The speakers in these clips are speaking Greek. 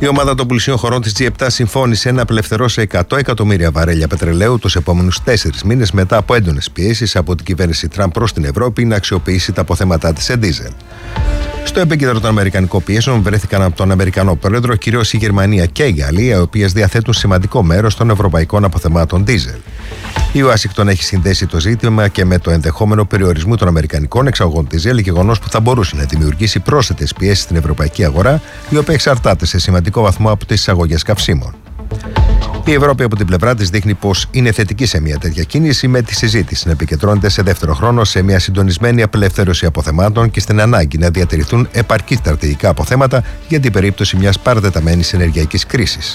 Η ομάδα των πλουσίων χωρών της G7 συμφώνησε να απελευθερώσει 100 εκατομμύρια βαρέλια πετρελαίου τους επόμενους 4 μήνες μετά από έντονες πιέσεις από την κυβέρνηση Τραμπ προς την Ευρώπη να αξιοποιήσει τα αποθέματά της σε ντίζελ. Στο επίκεντρο των αμερικανικών πιέσεων βρέθηκαν από τον Αμερικανό πρόεδρο κυρίως η Γερμανία και η Γαλλία, οι οποίες διαθέτουν σημαντικό μέρος των ευρωπαϊκών αποθεμάτων ντίζελ. Η Ουάσιγκτον έχει συνδέσει το ζήτημα και με το ενδεχόμενο περιορισμού των αμερικανικών εξαγωγών ντίζελ, γεγονός που θα μπορούσε να δημιουργήσει πρόσθετες πιέσεις στην ευρωπαϊκή αγορά, η οποία εξαρτάται σε σημαντικό βαθμό από τις εισαγωγές καυσίμων. Η Ευρώπη από την πλευρά της δείχνει πως είναι θετική σε μια τέτοια κίνηση, με τη συζήτηση να επικεντρώνεται σε δεύτερο χρόνο σε μια συντονισμένη απελευθέρωση αποθεμάτων και στην ανάγκη να διατηρηθούν επαρκή στρατηγικά αποθέματα για την περίπτωση μιας παρατεταμένης ενεργειακής κρίσης.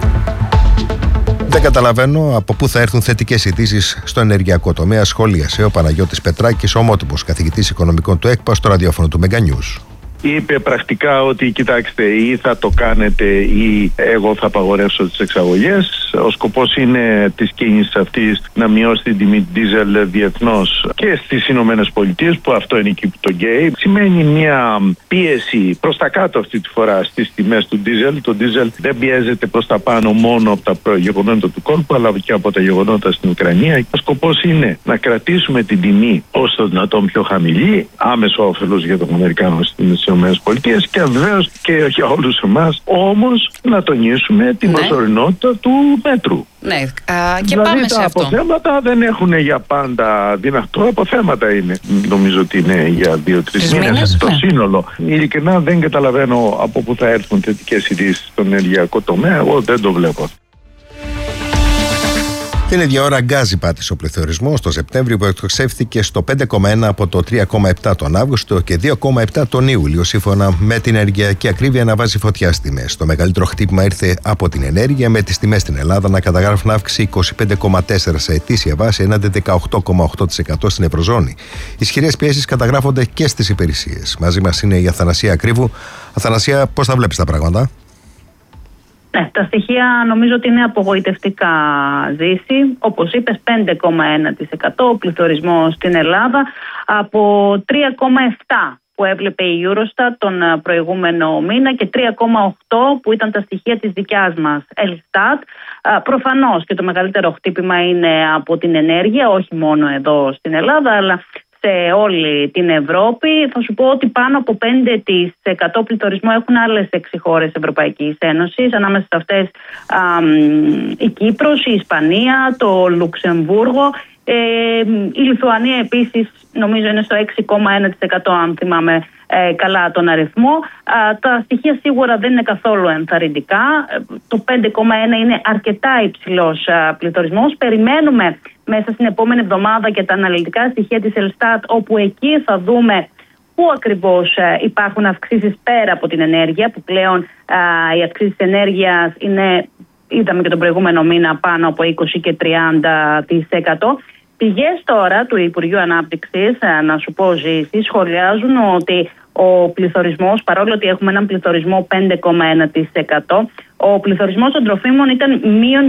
Δεν καταλαβαίνω από πού θα έρθουν θετικές ειδήσεις στο ενεργειακό τομέα, σχολίασε ο Παναγιώτης Πετράκης, ομότυπος καθηγητής οικονομικών του ΕΚΠΑ, στο ραδιόφωνο του Μεγκανιούς. Είπε πρακτικά ότι κοιτάξτε, ή θα το κάνετε ή εγώ θα απαγορεύσω τις εξαγωγές. Ο σκοπός είναι της κίνησης αυτής να μειώσει την τιμή ντίζελ διεθνώς και στις Ηνωμένες Πολιτείες, που αυτό είναι εκεί που το γκέι. Σημαίνει μια πίεση προς τα κάτω αυτή τη φορά στις τιμές του ντίζελ. Το ντίζελ δεν πιέζεται προς τα πάνω μόνο από τα γεγονότα του κόλπου, αλλά και από τα γεγονότα στην Ουκρανία. Ο σκοπός είναι να κρατήσουμε την τιμή όσο το δυνατόν πιο χαμηλή, άμεσο όφελος για τον Αμερικάνο στις ΗΠΑ και βεβαίως και για όλους εμάς, όμως να τονίσουμε την προσωρινότητα του μέτρου. Ναι, και δηλαδή, πάμε σε αυτό. Τα αποθέματα δεν έχουν για πάντα δυνατό. Αποθέματα είναι. Νομίζω ότι είναι για 2-3 μήνες το σύνολο. Ειλικρινά δεν καταλαβαίνω από πού θα έρθουν θετικές ειδήσεις στον ενεργειακό τομέα. Εγώ δεν το βλέπω. Την ίδια ώρα γκάζι πάτησε ο πληθωρισμός το Σεπτέμβριο, που εκτοξεύθηκε στο 5,1 από το 3,7 τον Αύγουστο και 2,7 τον Ιούλιο, σύμφωνα με την ενεργειακή ακρίβεια να βάζει φωτιά στις τιμές. Το μεγαλύτερο χτύπημα ήρθε από την ενέργεια, με τις τιμές στην Ελλάδα να καταγράφουν αύξηση 25,4 σε ετήσια βάση έναντι 18,8% στην Ευρωζώνη. Ισχυρές πιέσεις καταγράφονται και στις υπηρεσίες. Μαζί μας είναι η Αθανασία Ακρίβου. Αθανασία, πώς τα βλέπεις τα πράγματα? Ναι, τα στοιχεία νομίζω ότι είναι απογοητευτικά, Ζήση. Όπως είπες, 5,1% ο πληθωρισμός στην Ελλάδα από 3,7% που έβλεπε η Eurostat τον προηγούμενο μήνα και 3,8% που ήταν τα στοιχεία της δικιάς μας Elstat. Προφανώς και το μεγαλύτερο χτύπημα είναι από την ενέργεια, όχι μόνο εδώ στην Ελλάδα, αλλά σε όλη την Ευρώπη. Θα σου πω ότι πάνω από 5% πληθωρισμό έχουν άλλες 6 χώρες Ευρωπαϊκής Ένωσης. Ανάμεσα σε αυτές η Κύπρος, η Ισπανία, το Λουξεμβούργο. Η Λιθουανία επίσης νομίζω είναι στο 6,1% αν θυμάμαι καλά τον αριθμό. Τα στοιχεία σίγουρα δεν είναι καθόλου ενθαρρυντικά. Το 5,1 είναι αρκετά υψηλός πληθωρισμός. Περιμένουμε μέσα στην επόμενη εβδομάδα και τα αναλυτικά στοιχεία της Elstat, όπου εκεί θα δούμε πού ακριβώς υπάρχουν αυξήσεις πέρα από την ενέργεια, που πλέον οι αυξήσεις της ενέργειας είναι, είδαμε και τον προηγούμενο μήνα, πάνω από 20 και 30%. Πηγές τώρα του Υπουργείου Ανάπτυξης, να σου πω, Ζήση, σχολιάζουν ότι ο πληθωρισμός, παρόλο ότι έχουμε έναν πληθωρισμό 5,1%, ο πληθωρισμός των τροφίμων ήταν μείον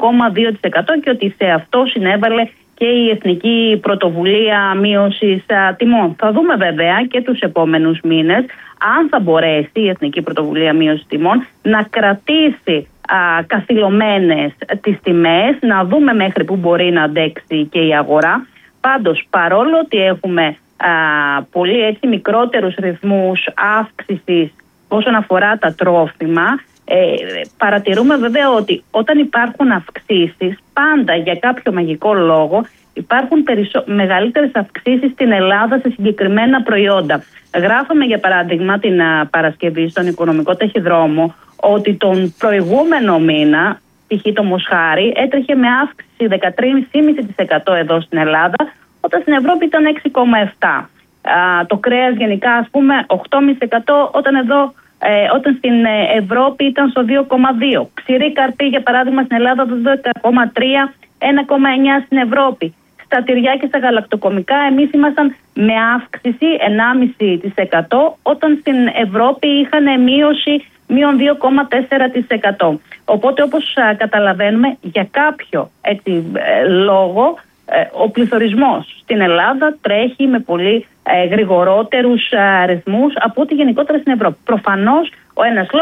0,2% και ότι σε αυτό συνέβαλε και η Εθνική Πρωτοβουλία Μείωσης Τιμών. Θα δούμε βέβαια και τους επόμενους μήνες αν θα μπορέσει η Εθνική Πρωτοβουλία Μείωσης Τιμών να κρατήσει καθυλωμένες τις τιμές, να δούμε μέχρι που μπορεί να αντέξει και η αγορά. Πάντως, παρόλο ότι έχουμε πολύ έτσι μικρότερους ρυθμούς αύξησης όσον αφορά τα τρόφιμα, παρατηρούμε βέβαια ότι όταν υπάρχουν αυξήσεις, πάντα για κάποιο μαγικό λόγο υπάρχουν μεγαλύτερες αυξήσεις στην Ελλάδα σε συγκεκριμένα προϊόντα. Γράφαμε για παράδειγμα την Παρασκευή στον Οικονομικό Ταχυδρόμο ότι τον προηγούμενο μήνα, π.χ. το μοσχάρι έτρεχε με αύξηση 13,5% εδώ στην Ελλάδα, όταν στην Ευρώπη ήταν 6,7%. Το κρέας γενικά, ας πούμε, 8,5%, όταν στην Ευρώπη ήταν στο 2,2%. Ξηρή καρπή, για παράδειγμα, στην Ελλάδα 12,3%, 1,9% στην Ευρώπη. Στα τυριά και στα γαλακτοκομικά εμείς ήμασταν με αύξηση 1,5%, όταν στην Ευρώπη είχαν μείωση μείον 2,4%. Οπότε, όπως καταλαβαίνουμε, για κάποιο λόγο ο πληθωρισμός στην Ελλάδα τρέχει με πολύ γρηγορότερους ρυθμούς από ό,τι γενικότερα στην Ευρώπη. Προφανώς ο ένας